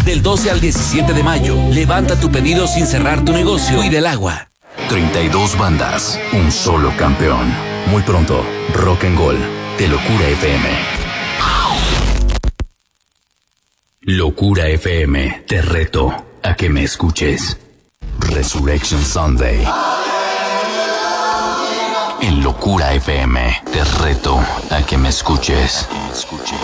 Del 12 al 17 de mayo, levanta tu pedido sin cerrar tu negocio y del agua. 32 bandas, un solo campeón. Muy pronto, Rock and Gold de Locura FM. Locura FM, te reto a que me escuches. Resurrection Sunday. En Locura FM, te reto a que me escuches.